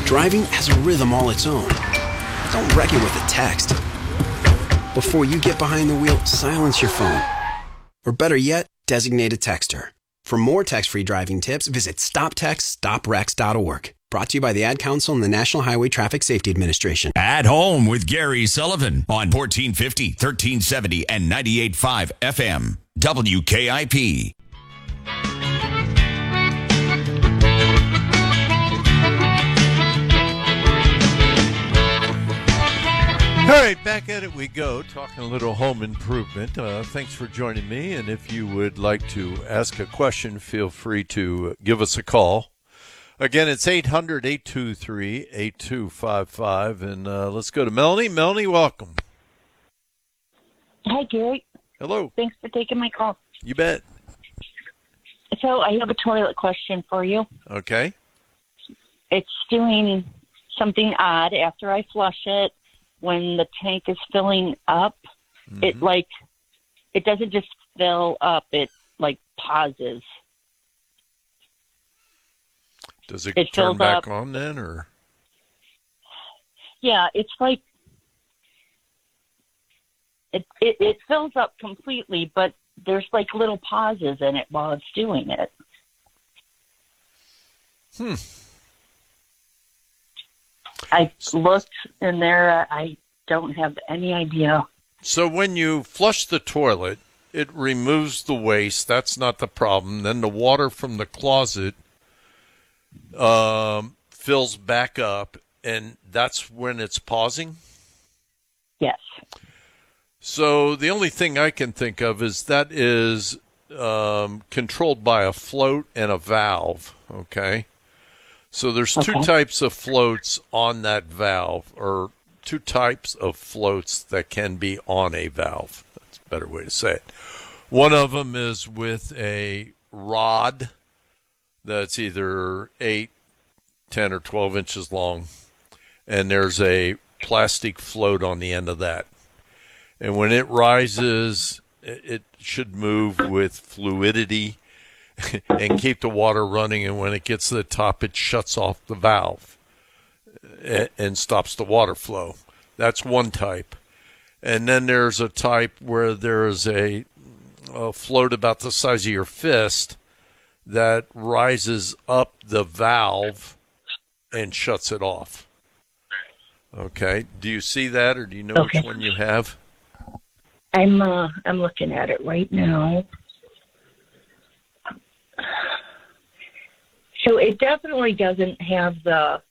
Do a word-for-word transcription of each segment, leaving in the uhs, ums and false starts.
Driving has a rhythm all its own. Don't wreck it with a text. Before you get behind the wheel, silence your phone. Or better yet, designate a texter. For more text-free driving tips, visit stop text stop wrecks dot org. Brought to you by the Ad Council and the National Highway Traffic Safety Administration. At Home with Gary Sullivan on fourteen fifty, thirteen seventy, and ninety-eight point five F M. W K I P. All right, back at it we go, talking a little home improvement. Uh, thanks for joining me, and if you would like to ask a question, feel free to give us a call. Again, it's eight hundred, eight two three, eight two five five, and uh, let's go to Melanie. Melanie, welcome. Hi, Gary. Hello. Thanks for taking my call. You bet. So I have a toilet question for you. Okay. It's doing something odd after I flush it. When the tank is filling up, mm-hmm. it like, it doesn't just fill up, it like pauses. Does it, it turn back up. on then, or? Yeah, it's like, it, it, it fills up completely, but there's like little pauses in it while it's doing it. Hmm. I looked in there. I don't have any idea. So when you flush the toilet, it removes the waste. That's not the problem. Then the water from the closet um, fills back up, and that's when it's pausing? Yes. So the only thing I can think of is that is um, controlled by a float and a valve, okay? So there's two okay. types of floats on that valve, or two types of floats that can be on a valve. That's a better way to say it. One of them is with a rod that's either eight, ten, or twelve inches long, and there's a plastic float on the end of that. And when it rises, it should move with fluidity and keep the water running, and when it gets to the top, it shuts off the valve and stops the water flow. That's one type. And then there's a type where there's a, a float about the size of your fist that rises up the valve and shuts it off. Okay. Do you see that, or do you know okay. which one you have? I'm uh, I'm looking at it right now. So it definitely doesn't have the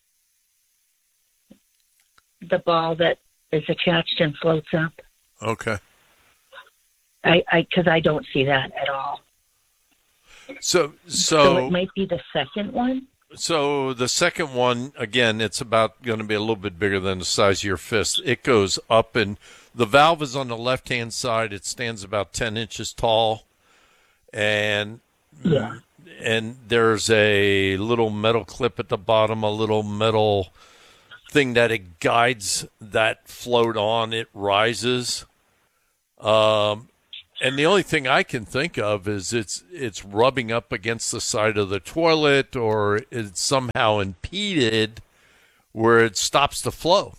the ball that is attached and floats up. Okay. I I because I don't see that at all. So so, so it might be the second one. So the second one, again, it's about going to be a little bit bigger than the size of your fist. It goes up, and the valve is on the left-hand side. It stands about ten inches tall, and yeah. and there's a little metal clip at the bottom, a little metal thing that it guides that float on. It rises. Um, and the only thing I can think of is it's it's rubbing up against the side of the toilet, or it's somehow impeded where it stops the flow.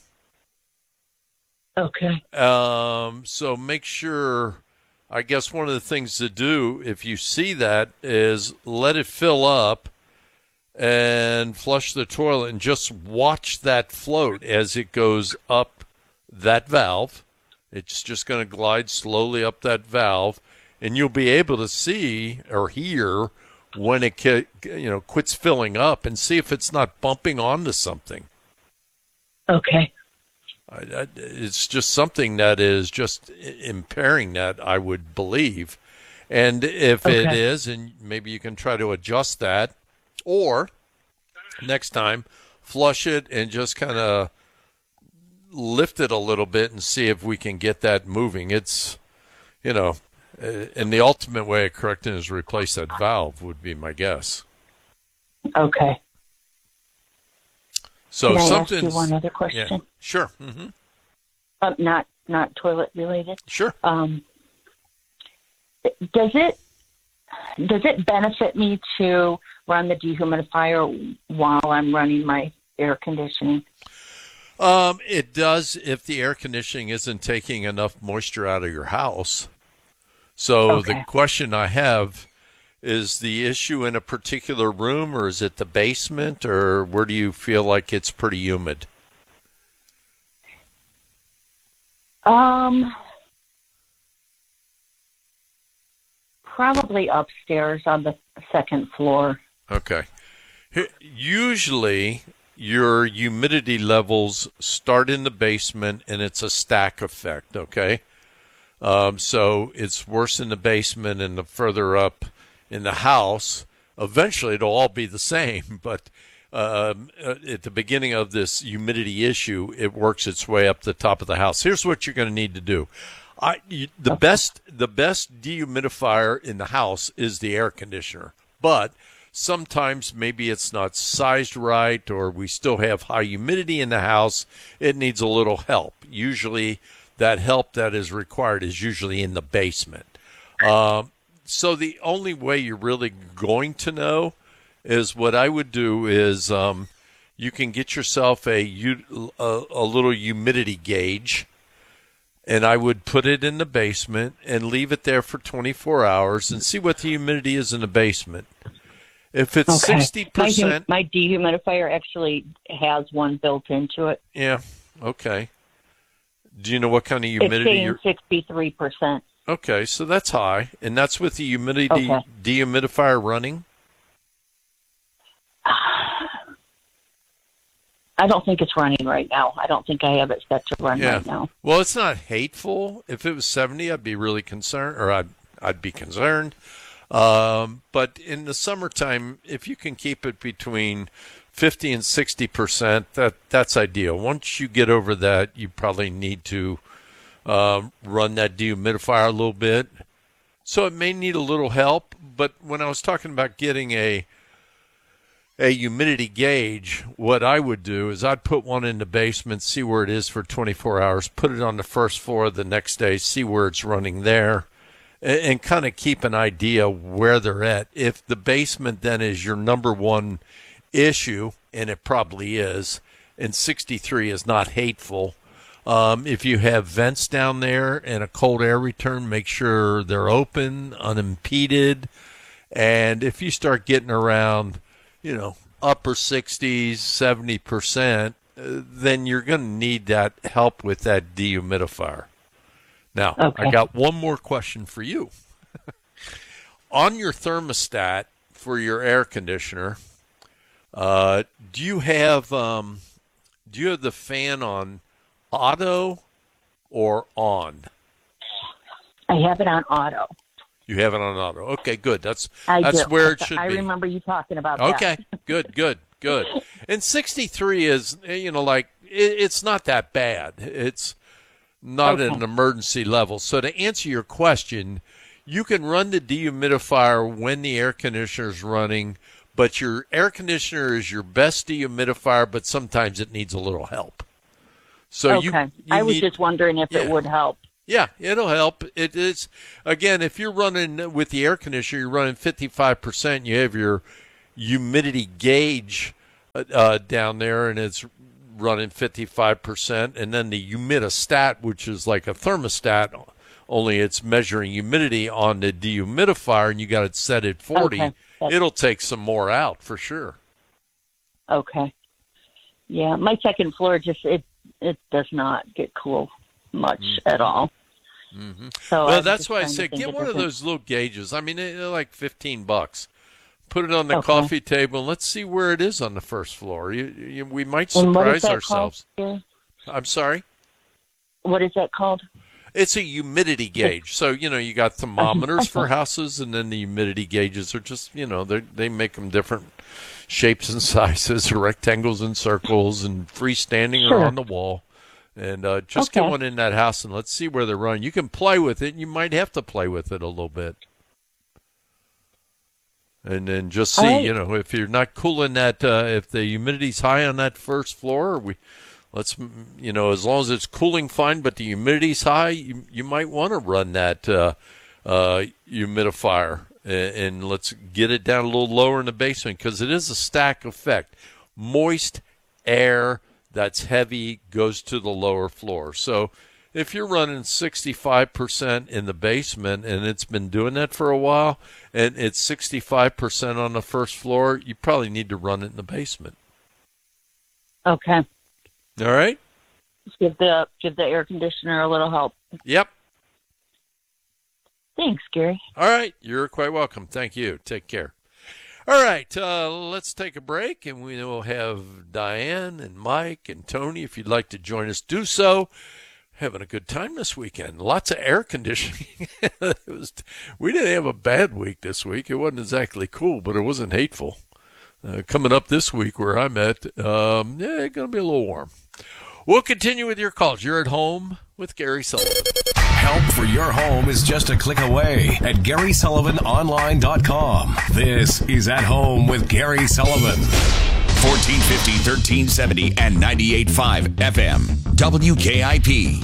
Okay. Um, so make sure, I guess one of the things to do if you see that is let it fill up and flush the toilet and just watch that float as it goes up that valve. It's just going to glide slowly up that valve, and you'll be able to see or hear when it you know quits filling up, and see if it's not bumping onto something. Okay. I, I, it's just something that is just impairing that, I would believe. And if okay. it is, and maybe you can try to adjust that, or next time flush it and just kind of lift it a little bit and see if we can get that moving. It's, you know, and the ultimate way of correcting is replace that valve would be my guess. Okay. So Can I something. ask you one other question? Yeah, sure. Mm-hmm. Uh, not not toilet related. Sure. Um, does it does it benefit me to run the dehumidifier while I'm running my air conditioning? Um, it does if the air conditioning isn't taking enough moisture out of your house. So Okay. the question I have is the issue in a particular room, or is it the basement, or where do you feel like it's pretty humid? Um, probably upstairs on the second floor. Okay. Here- Usually your humidity levels start in the basement and it's a stack effect, okay? Um, so it's worse in the basement and the further up in the house. Eventually it'll all be the same, but um, uh, at the beginning of this humidity issue, it works its way up the top of the house. Here's what you're going to need to do. I, you, the best the best dehumidifier in the house is the air conditioner, but sometimes maybe it's not sized right, or we still have high humidity in the house. It needs a little help. Usually that help that is required is usually in the basement. Um, so the only way you're really going to know is what I would do is um, you can get yourself a, a, a little humidity gauge, and I would put it in the basement and leave it there for twenty-four hours and see what the humidity is in the basement. If it's Okay. sixty My, percent, hum- my dehumidifier actually has one built into it. yeah, okay. Do you know what kind of It's humidity saying you're? sixty-three percent. Okay, so that's high, and that's with the humidity Okay. dehumidifier running. I don't think it's running right now. I don't think I have it set to run Yeah. right now. Well, it's not hateful. If it was seventy, I'd be really concerned, or I'd I'd be concerned. Um, but in the summertime, if you can keep it between fifty and sixty percent, that that's ideal. Once you get over that, you probably need to um, run that dehumidifier a little bit. So it may need a little help. But when I was talking about getting a a humidity gauge, what I would do is I'd put one in the basement, see where it is for twenty-four hours, put it on the first floor the next day, see where it's running there, and, and kind of keep an idea where they're at. If the basement then is your number one issue, and it probably is, and sixty-three is not hateful, um, if you have vents down there and a cold air return, make sure they're open, unimpeded, and if you start getting around you know, upper sixties, seventy percent, uh, then you're going to need that help with that dehumidifier. Now, Okay. I got one more question for you. On your thermostat for your air conditioner, uh, do you have um, do you have the fan on auto or on? I have it on auto. You have it on auto. Okay, good. That's I that's do. where it should I be. remember you talking about that. Okay, good, good, good. And sixty-three is, you know, like, it, it's not that bad. It's not Okay. an emergency level. So to answer your question, you can run the dehumidifier when the air conditioner is running, but your air conditioner is your best dehumidifier, but sometimes it needs a little help. So Okay. you, you I was need, just wondering if Yeah. it would help. yeah, it'll help. It is, again, if you're running with the air conditioner, you're running fifty-five percent, you have your humidity gauge uh, uh, down there, and it's running fifty-five percent, and then the humidistat, which is like a thermostat, only it's measuring humidity on the dehumidifier, and you got it set at forty. Okay. That's- It'll take some more out for sure. Okay. Yeah, my second floor just it it does not get cool much at all. Mm-hmm. So I Well, was that's just why I trying to said think get of one of different- those little gauges. I mean, they're like fifteen bucks. Put it on the Okay. coffee table and let's see where it is on the first floor. You, you, we might And what is surprise that ourselves. called? I'm sorry. What is that called? It's a humidity gauge. So, you know, you got thermometers for houses, and then the humidity gauges are just, you know, they they make them different shapes and sizes, rectangles and circles, and freestanding or Sure. on the wall. And uh, just get Okay. one in that house, and let's see where they're running. You can play with it, and you might have to play with it a little bit. And then just see, All right. you know, if you're not cooling that, uh, if the humidity's high on that first floor, we, let's, you know, as long as it's cooling fine, but the humidity's high, you, you might want to run that uh, uh, humidifier, and, and let's get it down a little lower in the basement, because it is a stack effect. Moist air that's heavy goes to the lower floor. So if you're running sixty-five percent in the basement and it's been doing that for a while and it's sixty-five percent on the first floor, you probably need to run it in the basement. Okay. All right? Just give the give the air conditioner a little help. Yep. Thanks, Gary. All right. You're quite welcome. Thank you. Take care. All right. Uh, let's take a break, and we will have Diane and Mike and Tony. If you'd like to join us, do so. Having a good time this weekend. Lots of air conditioning. it was, we didn't have a bad week this week. It wasn't exactly cool, but it wasn't hateful. Uh, coming up this week where I'm at, um, yeah, it's going to be a little warm. We'll continue with your calls. You're at home with Gary Sullivan. Help for your home is just a click away at Gary Sullivan Online dot com. This is At Home with Gary Sullivan. fourteen fifty, thirteen seventy, and ninety-eight point five F M. W K I P.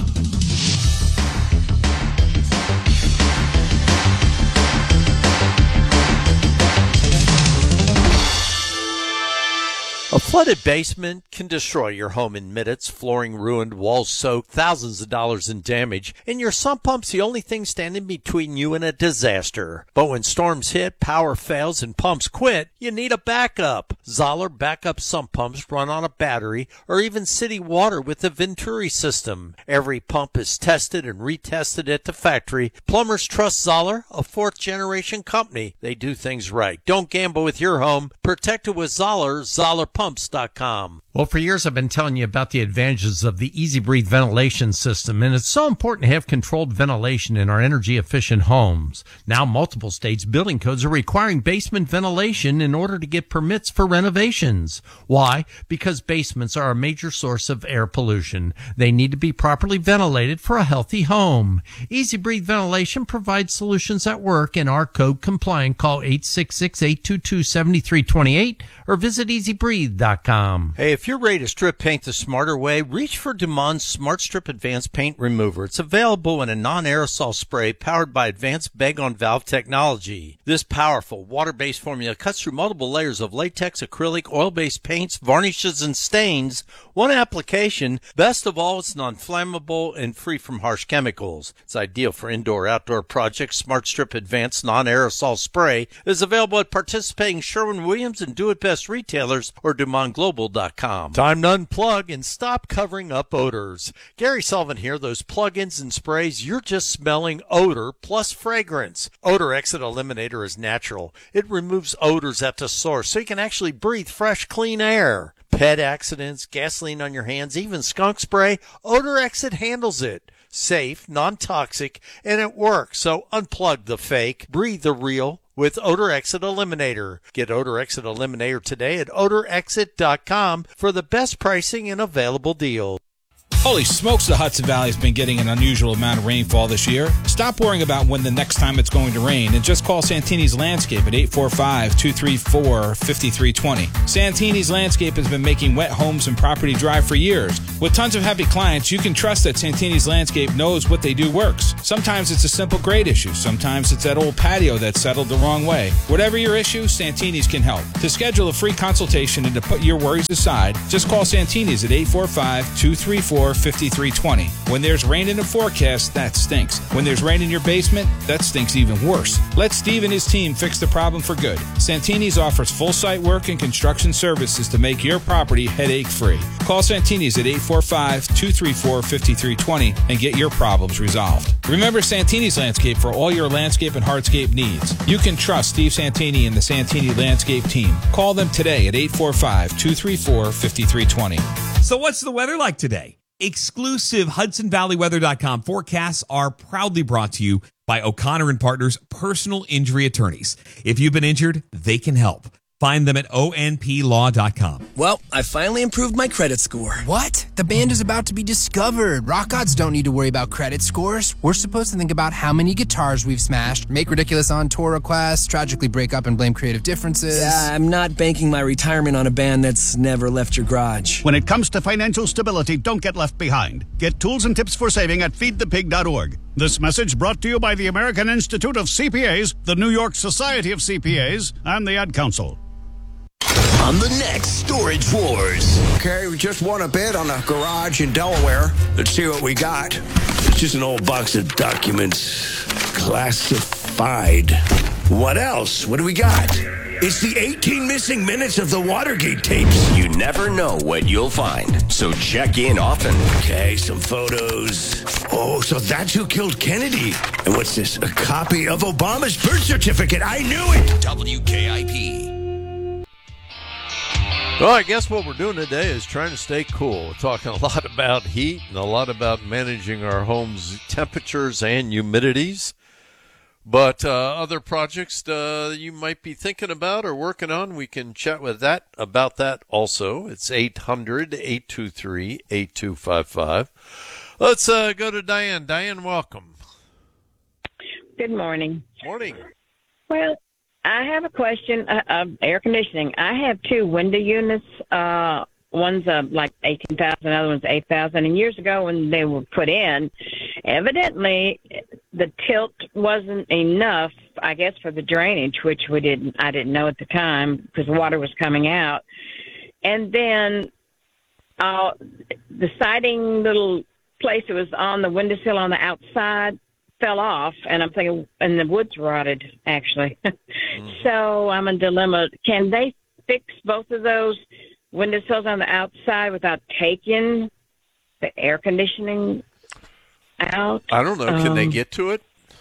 A flooded basement can destroy your home in minutes. Flooring ruined, walls soaked, thousands of dollars in damage, and your sump pump's the only thing standing between you and a disaster. But when storms hit, power fails, and pumps quit, you need a backup. Zoller backup sump pumps run on a battery or even city water with the Venturi system. Every pump is tested and retested at the factory. Plumbers trust Zoller, a fourth-generation company. They do things right. Don't gamble with your home. Protect it with Zoller, Zoller Pumps dot com. Well, for years I've been telling you about the advantages of the Easy Breathe ventilation system, and it's so important to have controlled ventilation in our energy-efficient homes. Now, multiple states' building codes are requiring basement ventilation in order to get permits for renovations. Why? Because basements are a major source of air pollution. They need to be properly ventilated for a healthy home. Easy Breathe ventilation provides solutions that work and are code compliant. Call eight six six, eight two two, seven three two eight or visit easy breathe dot com. Hey, if you're ready to strip paint the smarter way, reach for Dumont Smart Strip Advanced Paint Remover. It's available in a non-aerosol spray powered by advanced bag-on-valve technology. This powerful water-based formula cuts through multiple layers of latex, acrylic, oil-based paints, varnishes, and stains. One application. Best of all, it's non-flammable and free from harsh chemicals. It's ideal for indoor-outdoor projects. Smart Strip Advanced Non-Aerosol Spray is available at participating Sherwin-Williams and Do-It-Best retailers or Dumont Global dot com. Time to unplug and stop covering up odors. Gary Sullivan here. Those plug-ins and sprays, you're just smelling odor plus fragrance. Odor Exit Eliminator is natural. It removes odors at the source so you can actually breathe fresh, clean air. Pet accidents, gasoline on your hands, even skunk spray, Odor Exit handles it. Safe, non-toxic, and it works. So unplug the fake, breathe the real with Odor Exit Eliminator. Get Odor Exit Eliminator today at odor exit dot com for the best pricing and available deals. Holy smokes, the Hudson Valley has been getting an unusual amount of rainfall this year. Stop worrying about when the next time it's going to rain and just call Santini's Landscape at eight four five, two three four, five three two zero. Santini's Landscape has been making wet homes and property dry for years. With tons of happy clients, you can trust that Santini's Landscape knows what they do works. Sometimes it's a simple grade issue. Sometimes it's that old patio that's settled the wrong way. Whatever your issue, Santini's can help. To schedule a free consultation and to put your worries aside, just call Santini's at eight four five, two three four, five three two zero. When there's rain in the forecast, that stinks. When there's rain in your basement, that stinks even worse. Let Steve and his team fix the problem for good. Santini's offers full site work and construction services to make your property headache-free. Call Santini's at eight four five, two three four, five three two zero and get your problems resolved. Remember Santini's Landscape for all your landscape and hardscape needs. You can trust Steve Santini and the Santini Landscape team. Call them today at eight four five, two three four, five three two zero. So what's the weather like today? Exclusive Hudson Valley Weather dot com forecasts are proudly brought to you by O'Connor and Partners Personal Injury Attorneys. If you've been injured, they can help. Find them at O N P law dot com. Well, I finally improved my credit score. What? The band is about to be discovered. Rock gods don't need to worry about credit scores. We're supposed to think about how many guitars we've smashed, make ridiculous on-tour requests, tragically break up and blame creative differences. Yeah, I'm not banking my retirement on a band that's never left your garage. When it comes to financial stability, don't get left behind. Get tools and tips for saving at feed the pig dot org. This message brought to you by the American Institute of C P As, the New York Society of C P As, and the Ad Council. on the next Storage Wars. Okay, we just won a bid on a garage in Delaware. Let's see what we got. It's just an old box of documents. Classified. What else? What do we got? It's the eighteen missing minutes of the Watergate tapes. You never know what you'll find, so check in often. Okay, some photos. Oh, so that's who killed Kennedy. And what's this? A copy of Obama's birth certificate. I knew it. W K I P. Well, I guess what we're doing today is trying to stay cool. We're talking a lot about heat and a lot about managing our home's temperatures and humidities. But uh, other projects uh, you might be thinking about or working on, we can chat with that about that also. It's eight hundred, eight two three, eight two five five. Let's uh, go to Diane. Diane, welcome. Good morning. Morning. Well, I have a question uh, of air conditioning. I have two window units. Uh, one's uh, like eighteen thousand, the other one's eight thousand. And years ago when they were put in, evidently the tilt wasn't enough, I guess, for the drainage, which we didn't. I didn't know at the time because water was coming out. And then uh, the siding little place that was on the windowsill on the outside fell off, and I'm thinking, and the wood's rotted, actually. mm. So I'm in a dilemma. Can they fix both of those windowsills on the outside without taking the air conditioning out? I don't know. Can um, they get to it?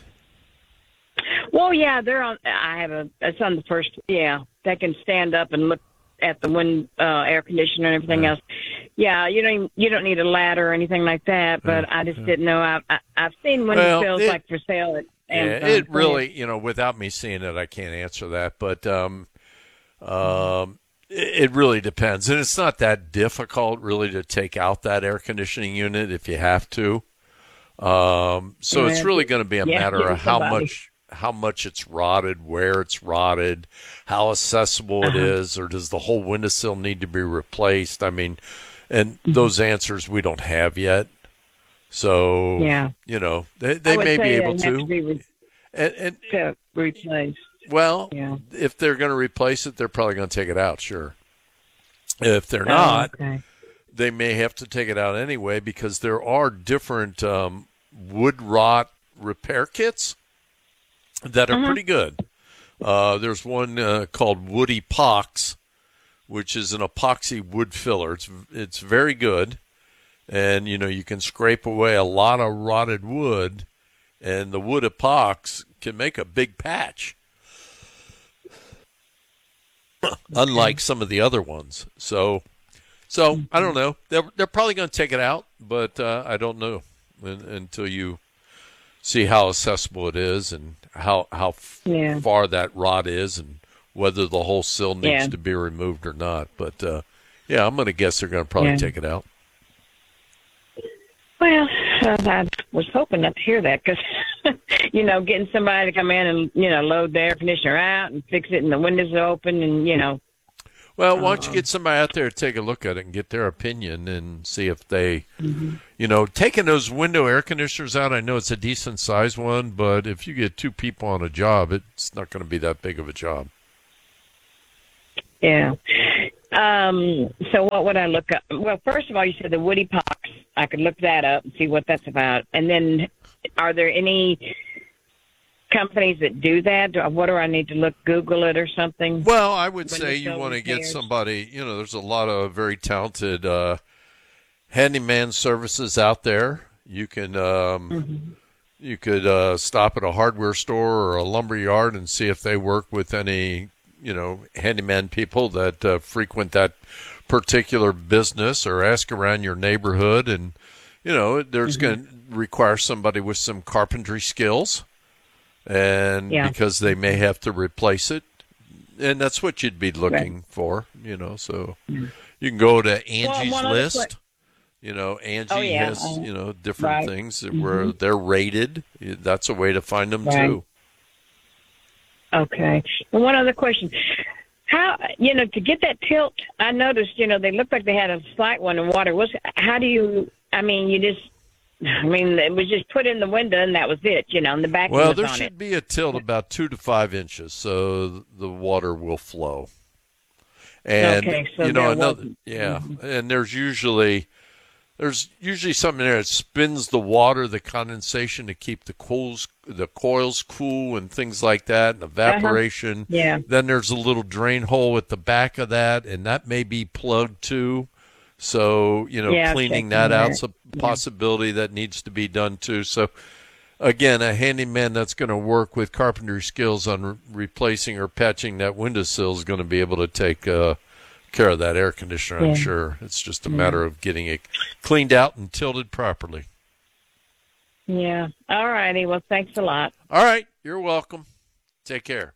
Well, yeah, they're on. I have a. It's on the first. Yeah, they can stand up and look at the wind, uh, air conditioner and everything yeah. else. Yeah, you don't. You don't need a ladder or anything like that. But yeah. I just yeah. didn't know. I, I, I've seen windowsills well, like for sale at Amazon. Yeah, it really, you know, without me seeing it, I can't answer that. But um, um, it, it really depends, and it's not that difficult really to take out that air conditioning unit if you have to. Um, so yeah, it's really going to be a yeah, matter of how somebody. much. how much it's rotted, where it's rotted, how accessible uh-huh. it is, or does the whole windowsill need to be replaced? I mean, and mm-hmm. those answers we don't have yet. So, yeah. you know, they, they may be able to. to, be re- and, and, to replace. Well, yeah. if they're going to replace it, they're probably going to take it out, sure. If they're not, oh, okay. they may have to take it out anyway because there are different um, wood rot repair kits that are mm-hmm. pretty good. Uh, there's one uh, called Wood Epox, which is an epoxy wood filler. It's it's very good, and you know you can scrape away a lot of rotted wood, and the wood epox can make a big patch. Okay. Unlike some of the other ones. So, so mm-hmm. I don't know. They're they're probably going to take it out, but uh, I don't know in, until you see how accessible it is and how how f- yeah. far that rot is and whether the whole sill needs yeah. to be removed or not. But, uh, yeah, I'm going to guess they're going to probably yeah. take it out. Well, uh, I was hoping not to hear that because, you know, getting somebody to come in and, you know, load the air conditioner out and fix it and the windows open and, you know. Well, why don't you get somebody out there to take a look at it and get their opinion and see if they, mm-hmm. you know, taking those window air conditioners out, I know it's a decent size one, but if you get two people on a job, it's not going to be that big of a job. Yeah. Um, so what would I look up? Well, first of all, you said the Wood Epox. I could look that up and see what that's about. And then are there any companies that do that? What do I need to look, Google it or something? Well, I would say you want to get somebody, you know, there's a lot of very talented uh, handyman services out there. You can, um, mm-hmm. you could uh, stop at a hardware store or a lumber yard and see if they work with any, you know, handyman people that uh, frequent that particular business, or ask around your neighborhood. And, you know, there's mm-hmm. going to require somebody with some carpentry skills. And yeah. because they may have to replace it, and that's what you'd be looking right. for, you know. So mm-hmm. you can go to Angie's well, List. Put- you know, Angie oh, yeah. has uh, you know different right. things mm-hmm. where they're rated. That's a way to find them right. too. Okay. And one other question: how you know to get that tilt? I noticed you know they looked like they had a slight one in water. Was how do you? I mean, you just. I mean, it was just put in the window and that was it, you know, and the back Well, was there on should it. be a tilt about two to five inches, so the water will flow. And okay, so you know there another, wasn't- yeah, Mhm. and there's usually there's usually something there that spins the water, the condensation to keep the coils the coils cool and things like that, and evaporation. Uh-huh. Yeah. Then there's a little drain hole at the back of that, and that may be plugged too. So, you know, Yeah, I've cleaning checked that on out's a that. possibility that needs to be done too. So, again, a handyman that's going to work with carpentry skills on re- replacing or patching that windowsill is going to be able to take uh, care of that air conditioner, I'm Yeah. sure. It's just a Yeah. matter of getting it cleaned out and tilted properly. Yeah. All righty. Well, thanks a lot. All right. You're welcome. Take care.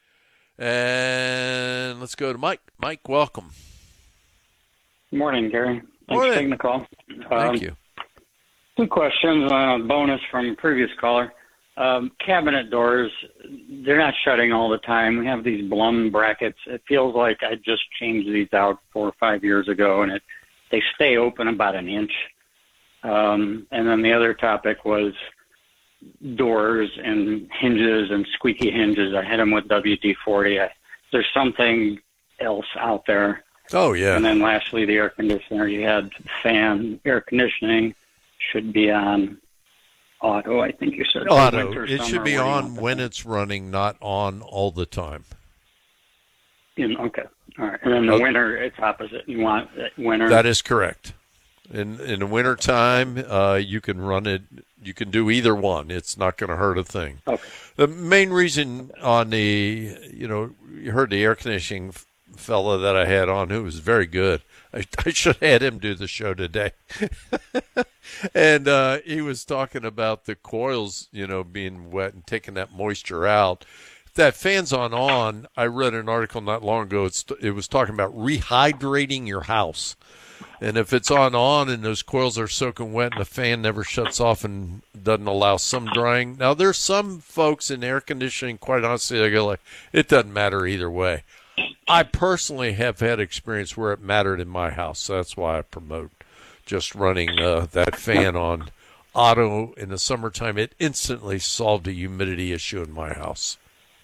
And let's go to Mike. Mike, welcome. Good morning, Gary. Thanks Morning. for taking the call. Thank Um, you. Two questions, uh, bonus from a previous caller. Um, cabinet doors, they're not shutting all the time. We have these Blum brackets. It feels like I just changed these out four or five years ago, and it they stay open about an inch. Um, and then the other topic was doors and hinges and squeaky hinges. I hit them with W D forty. I, there's something else out there. Oh, yeah. And then lastly, the air conditioner. You had fan air conditioning should be on auto, I think you said. Auto. Winter, It summer, should be what do you on want when it's running, not on all the time. In, okay. All right. And then the Okay. winter, it's opposite. You want uh, winter. That is correct. In in the wintertime, uh, you can run it. You can do either one. It's not going to hurt a thing. Okay. The main reason on the, you know, you heard the air conditioning f- fella that I had on, who was very good. I, I should have had him do the show today. And uh, he was talking about the coils, you know, being wet and taking that moisture out. If that fan's on on, I read an article not long ago. It's, it was talking about rehydrating your house. And if it's on on and those coils are soaking wet and the fan never shuts off and doesn't allow some drying. Now, there's some folks in air conditioning, quite honestly, they go like, it doesn't matter either way. I personally have had experience where it mattered in my house. So that's why I promote just running uh, that fan on auto in the summertime. It instantly solved a humidity issue in my house.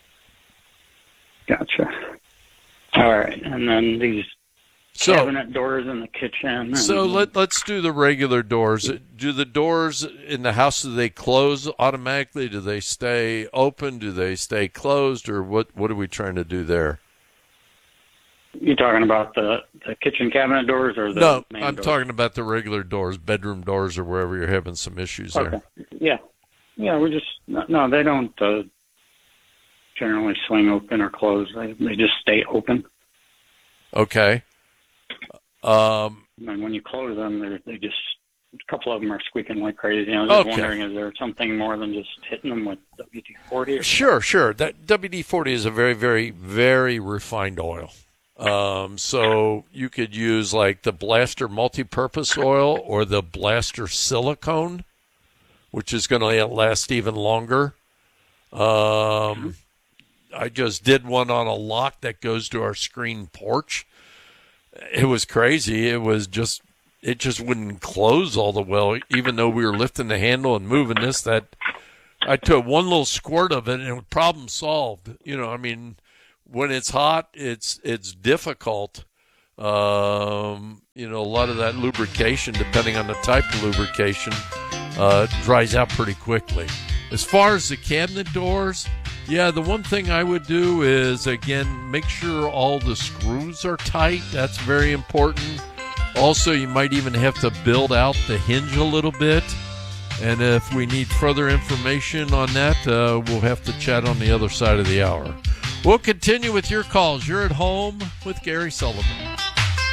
Gotcha. All right. And then these So- cabinet doors in the kitchen. And So let, let's do the regular doors. Do the doors in the house, do they close automatically? Do they stay open? Do they stay closed? Or what, what are we trying to do there? You talking about the, the kitchen cabinet doors or the No, main I'm doors? talking about the regular doors, bedroom doors or wherever you're having some issues there. Okay. Yeah. Yeah, we just, no, no, they don't uh, generally swing open or close. They, they just stay open. Okay. Um, And when you close them, they they just, a couple of them are squeaking like crazy. I was just Okay. wondering, is there something more than just hitting them with W D forty? Or Sure, sure. That W D forty is a very, very, very refined oil. Um, so you could use like the Blaster multi-purpose oil or the Blaster silicone, which is going to last even longer. Um, I just did one on a lock that goes to our screen porch. It was crazy. It was just, it just wouldn't close all the well, even though we were lifting the handle and moving this. That I took one little squirt of it and problem solved. You know, I mean, when it's hot, it's it's difficult. Um, you know, a lot of that lubrication, depending on the type of lubrication, uh, dries out pretty quickly. As far as the cabinet doors, yeah, the one thing I would do is, again, make sure all the screws are tight. That's very important. Also, you might even have to build out the hinge a little bit. And if we need further information on that, uh, we'll have to chat on the other side of the hour. We'll continue with your calls. You're at home with Gary Sullivan.